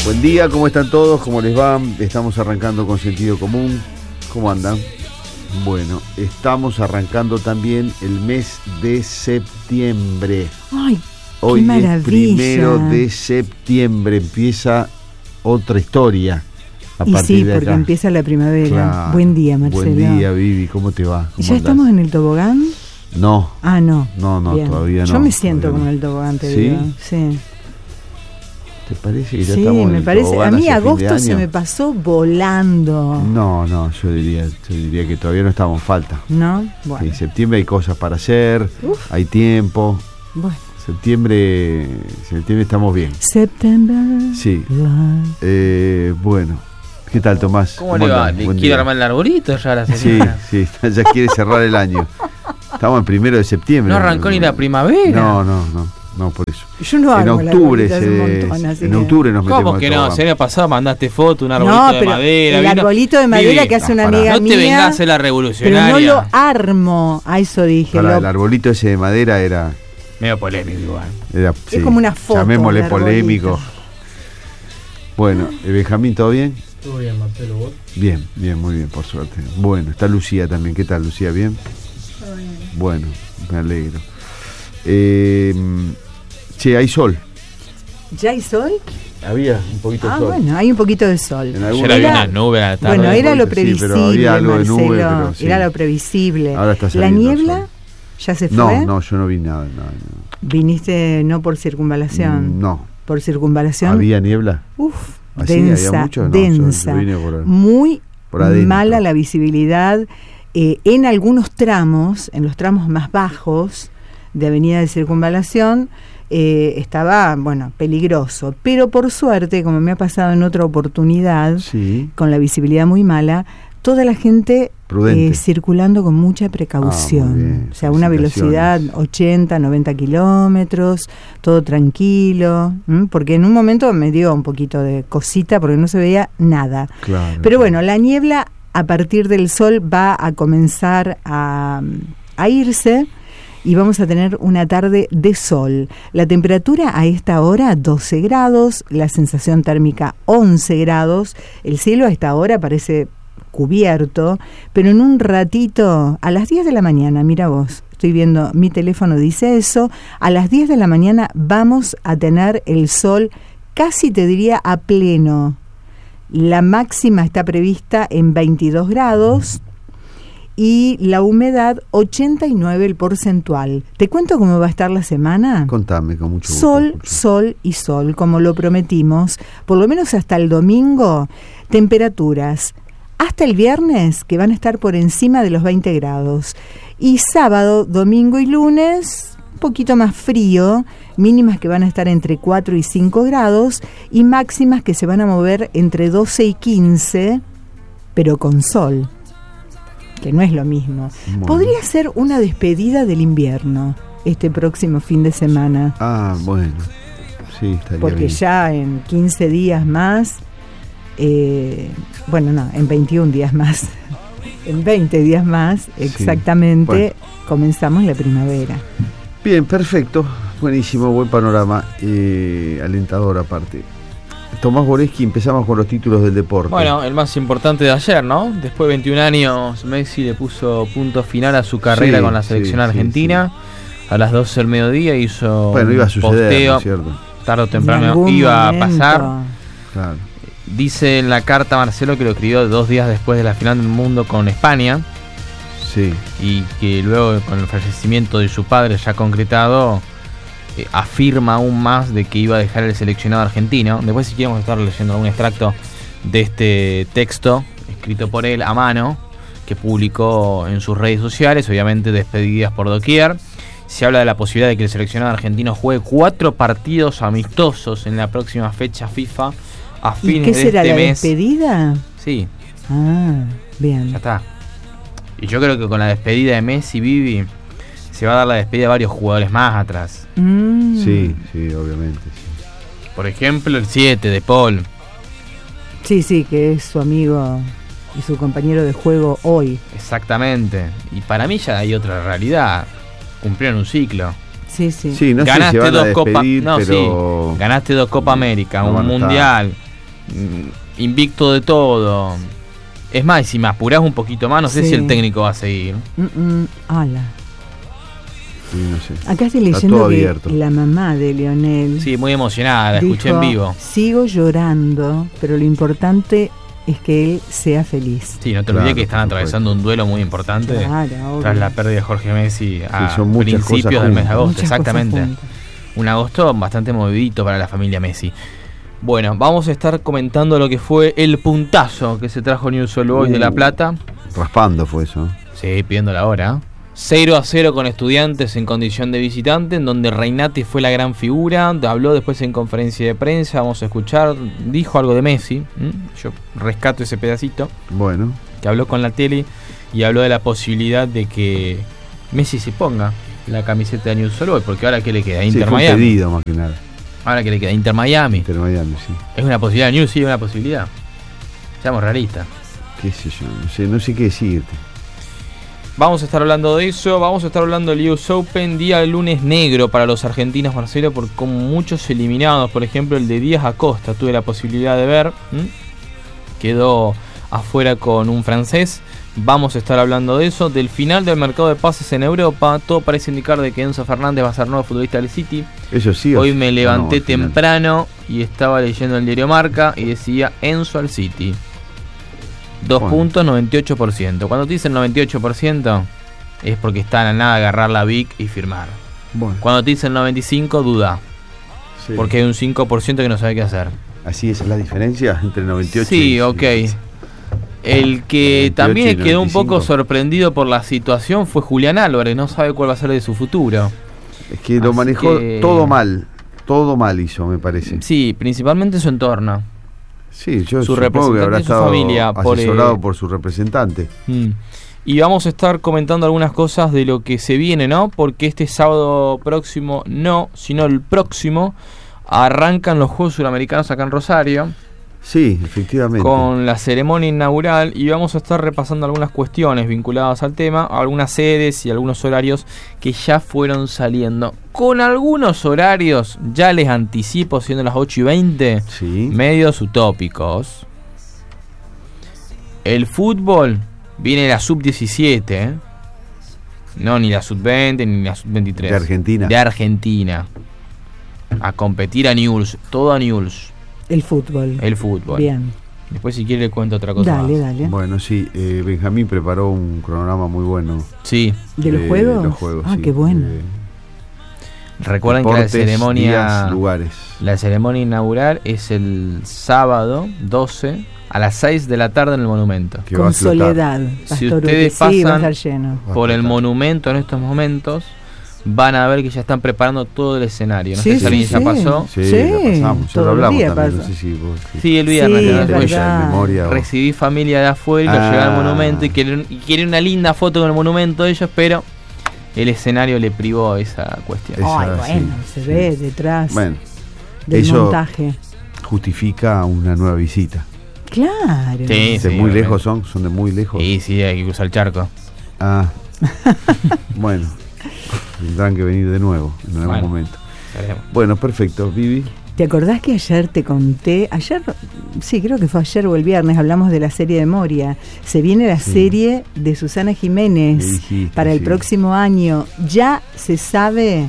Buen día, ¿cómo están todos? ¿Cómo les va? Estamos arrancando con Sentido Común. ¿Cómo andan? Bueno, estamos arrancando también el mes de septiembre. ¡Ay, hoy qué maravilla! Es 1 de septiembre, empieza otra historia. Y sí, porque empieza la primavera. Claro. Buen día, Marcelo. Buen día, Vivi, ¿cómo te va? ¿Cómo ¿Ya andás? estamos en el tobogán? No. Ah, no. No, Bien. todavía no. Yo me siento como no. en el tobogán, te ¿Sí? digo. Sí. ¿Te parece que ya Sí, estamos en me el parece. tobogán A mí hacia fin de agosto se año? me pasó volando. No, yo diría que todavía no estamos en falta. ¿No? Bueno. En septiembre hay cosas para hacer, hay tiempo. Bueno. Septiembre estamos bien. September. Sí. Bueno. ¿Qué tal, Tomás? ¿Cómo le va? ¿Le quiere armar el arbolito ya la semana? Sí, ya quiere cerrar el año. Estamos en 1 de septiembre. ¿No arrancó ni la primavera? No, por eso. Yo no hago en octubre octubre nos metemos. ¿Cómo que no? El año pasado mandaste foto, un arbolito no, de pero madera. El arbolito de madera que hace una amiga no mía. No te vengas a ser la revolucionaria. Pero no lo armo, a eso dije. El arbolito ese de madera era... medio polémico igual. Es como una foto. Llamémosle polémico. Bueno, Benjamín, ¿todo bien? Todo bien, Marcelo, ¿vos? Bien, muy bien, por suerte. Bueno, está Lucía también. ¿Qué tal, Lucía? ¿Bien? Todo bien. Bueno, me alegro. Che, hay sol. ¿Ya hay sol? Había un poquito de sol. Bueno, hay un poquito de sol. Ayer había una nube a la tarde. Bueno, era lo previsible, pero había algo de Marcelo. nube, pero sí. Era lo previsible. Ahora está ¿La saliendo niebla el sol. ya se fue? No, yo no vi nada. ¿Viniste no por circunvalación? No. ¿Por circunvalación? ¿Había niebla? Densa, ¿Había mucho? No, densa. yo vine muy por adentro. Mala la visibilidad. En algunos tramos, en los tramos más bajos de Avenida de Circunvalación, estaba, peligroso. Pero por suerte, como me ha pasado en otra oportunidad, con la visibilidad muy mala, toda la gente circulando con mucha precaución. Muy bien. O sea, una velocidad 80, 90 kilómetros, todo tranquilo, porque en un momento me dio un poquito de cosita porque no se veía nada. Claro, pero bueno, la niebla a partir del sol va a comenzar a irse y vamos a tener una tarde de sol. La temperatura a esta hora 12 grados, la sensación térmica 11 grados, el cielo a esta hora parece cubierto, pero en un ratito, a las 10 de la mañana, mira vos, estoy viendo, mi teléfono dice eso, a las 10 de la mañana vamos a tener el sol casi te diría a pleno. La máxima está prevista en 22 grados y la humedad 89 el porcentual. ¿Te cuento cómo va a estar la semana? Contame, con mucho gusto. Sol y sol, como lo prometimos, por lo menos hasta el domingo, temperaturas hasta el viernes que van a estar por encima de los 20 grados. Y sábado, domingo y lunes, un poquito más frío, mínimas que van a estar entre 4 y 5 grados y máximas que se van a mover entre 12 y 15, pero con sol, que no es lo mismo. Bueno. Podría ser una despedida del invierno este próximo fin de semana. Bueno, sí, estaría porque bien. ya en 15 días más, en 21 días más, en 20 días más, exactamente, comenzamos la primavera. Bien, perfecto, buenísimo, buen panorama, alentador aparte. Tomás Boreschi, empezamos con los títulos del deporte. Bueno, el más importante de ayer, ¿no? Después de 21 años, Messi le puso punto final a su carrera con la selección argentina. A las 12 del mediodía hizo iba a suceder, posteo, ¿no es cierto? tarde o temprano iba a pasar. Claro. Dice en la carta Marcelo que lo escribió 2 días después de la final del mundo con España. Sí. Y que luego, con el fallecimiento de su padre ya concretado, afirma aún más de que iba a dejar el seleccionado argentino. Después, si queremos estar leyendo algún extracto de este texto escrito por él a mano, que publicó en sus redes sociales, obviamente despedidas por doquier. Se habla de la posibilidad de que el seleccionado argentino juegue 4 partidos amistosos en la próxima fecha FIFA a fines de este mes. ¿Y qué será, la despedida? Sí. Bien. Ya está. Y yo creo que con la despedida de Messi, Vivi, se va a dar la despedida de varios jugadores más atrás. Sí, obviamente. Sí. Por ejemplo, el 7 de Paul. Sí, que es su amigo y su compañero de juego hoy. Exactamente. Y para mí ya hay otra realidad. Cumplieron un ciclo. Sí. Sí, no ganaste sé si van dos a Copas. despedir, pero Ganaste 2 Copa América, no un mundial. invicto de todo. Es más, si me apurás un poquito más, no sé si el técnico va a seguir. Ala. Sí, no sé. Acá estoy Está leyendo todo que abierto. la mamá de Lionel, Sí, muy emocionada, la dijo, escuché en vivo. sigo llorando, pero lo importante es que él sea feliz. Sí, no te Claro, olvides que están por atravesando un duelo muy importante Claro, obvio. tras la pérdida de Jorge Messi a son muchas principios cosas del mes de juntas. agosto. Muchas cosas Exactamente. juntas. Un agosto bastante movidito para la familia Messi. Bueno, vamos a estar comentando lo que fue el puntazo que se trajo Newell's Old Boys de La Plata. Raspando fue eso. Sí, pidiendo la hora. 0-0 con Estudiantes en condición de visitante, en donde Reinati fue la gran figura. Habló después en conferencia de prensa, vamos a escuchar. Dijo algo de Messi. Yo rescato ese pedacito. Bueno. Que habló con la tele y habló de la posibilidad de que Messi se ponga la camiseta de Newell's Old Boys, porque ahora que le queda Sí, Inter fue un Miami. pedido más que nada. Ahora que le queda Inter Miami. Inter Miami, sí. Es una posibilidad, Newell's sí es una posibilidad. Seamos realistas. Qué sé yo, no sé qué decirte. Vamos a estar hablando de eso, vamos a estar hablando del US Open, día lunes negro para los argentinos, Marcelo, por con muchos eliminados, por ejemplo el de Díaz Acosta, tuve la posibilidad de ver, quedó afuera con un francés. Vamos a estar hablando de eso, del final del mercado de pases en Europa. Todo parece indicar de que Enzo Fernández va a ser nuevo futbolista del City. Eso sí. Hoy me levanté al final. temprano y estaba leyendo el diario Marca y decía Enzo al City. 2 Bueno. puntos, 98%. Cuando te dicen 98% es porque están a nada de agarrar la Vic y firmar. Bueno, Cuando te dicen 95, duda. sí. Porque hay un 5% que no sabe qué hacer. Así es la diferencia entre 98 Sí, y... ok. El que 98 también y quedó un 95. poco sorprendido por la situación fue Julián Álvarez. No sabe cuál va a ser de su futuro. Es que lo Así manejó que- todo mal hizo, me parece. Sí, principalmente su entorno. Sí, yo Su supongo que representante habrá y su estado familia por, asesorado por su representante. Y vamos a estar comentando algunas cosas de lo que se viene, ¿no? Porque este sábado próximo, no, sino el próximo, arrancan los Juegos Suramericanos acá en Rosario, Sí, efectivamente. con la ceremonia inaugural, y vamos a estar repasando algunas cuestiones vinculadas al tema, algunas sedes y algunos horarios que ya fueron saliendo. Con algunos horarios, ya les anticipo, siendo las 8:20, Sí. medios utópicos. El fútbol viene la sub-17, no ni la sub-20 ni la sub-23. De Argentina. De Argentina. A competir a Newell's, todo a Newell's, El fútbol. el fútbol. Bien. Después si quiere le cuento otra cosa Dale, más. dale. Bueno, sí, Benjamín preparó un cronograma muy bueno. Sí, ¿De los juegos? Los juegos, Ah, sí. qué bueno. recuerden que Deportes, la ceremonia días, lugares. la ceremonia inaugural es el sábado 12 a las 6 de la tarde en el monumento. Que va Con a flotar. soledad. Si Pastor ustedes Uti. Sí, va a pasan estar lleno. Va a Por el flotar. monumento en estos momentos van a ver que ya están preparando todo el escenario. No Sí, sé si sí, alguien ya sí. pasó. Sí, Sí, la pasamos. Ya todo lo el hablamos día también. pasa. No sé si vos... Sí, el viernes. Sí, ¿no? es Después verdad. de memoria. o- recibí familia de afuera y lo Ah. llevé al monumento y quieren una linda foto con el monumento de ellos, pero el escenario le privó esa cuestión. Esa, Ay, bueno, sí, se sí. ve detrás Bueno, del eso- montaje. justifica una nueva visita. Claro. Sí. ¿De muy obviamente. lejos son? ¿Son de muy lejos? Sí, sí, hay que cruzar el charco. Ah, bueno, tendrán que venir de nuevo en algún Bueno. momento. Veremos. Bueno, perfecto, Vivi. ¿Te acordás que ayer te conté? Ayer, sí, creo que fue ayer o el viernes, hablamos de la serie de Moria. Se viene la Sí. serie de Susana Me Jiménez dijiste, para el sí. próximo año. Ya se sabe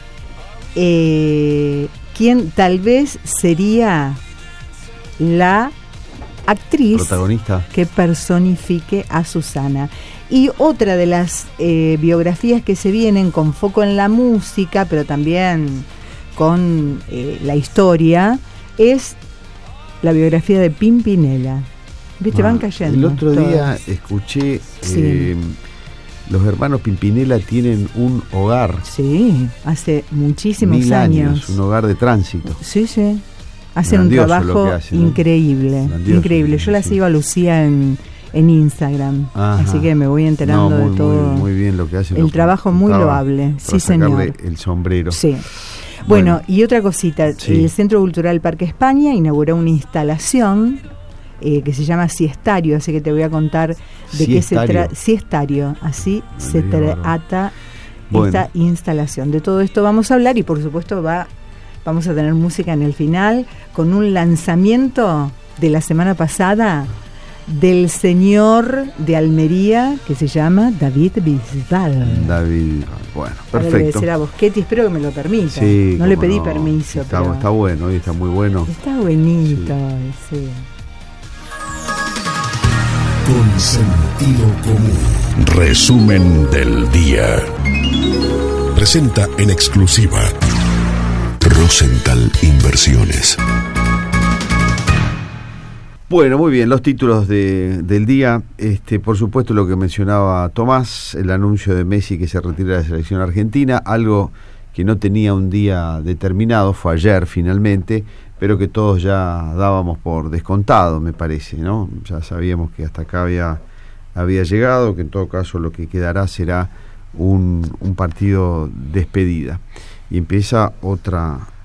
quién tal vez sería la actriz Protagonista. que personifique a Susana. Y otra de las biografías que se vienen con foco en la música, pero también con la historia, es la biografía de Pimpinela. ¿Viste? Van cayendo. El otro día todas. escuché, Sí. los hermanos Pimpinela tienen un hogar, Sí, hace muchísimos 1000 años. un hogar de tránsito. Sí, sí. Hacen un Grandioso lo trabajo que hacen, ¿eh? increíble. Grandioso, Increíble. Yo la sí. sigo a Lucía en Instagram. Ajá. Así que me voy enterando No, muy, de todo. muy bien lo que hacen. El trabajo muy loable. Para Sí, sacarle señor. el sombrero. Sí. Bueno, y otra cosita. Sí. El Centro Cultural Parque España inauguró una instalación que se llama Siestario, así que te voy a contar de qué se Siestario. trata. Siestario, así se Mira, trata bueno. esta instalación. De todo esto vamos a hablar y por supuesto vamos a tener música en el final con un lanzamiento de la semana pasada del señor de Almería que se llama David Bisbal. David, bueno, Para perfecto. agradecer a Boschetti, espero que me lo permita. Sí, no le cómo pedí no. permiso. Está, pero está bueno, y está muy bueno. está buenito, sí. Con sentido común. Resumen del día. Presenta en exclusiva Rosenthal Inversiones. Bueno, muy bien, los títulos del día. Por supuesto, lo que mencionaba Tomás, el anuncio de Messi que se retira de la selección argentina, algo que no tenía un día determinado, fue ayer finalmente, pero que todos ya dábamos por descontado, me parece, ¿no? Ya sabíamos que hasta acá había llegado, que en todo caso lo que quedará será un partido despedida. Y empieza otra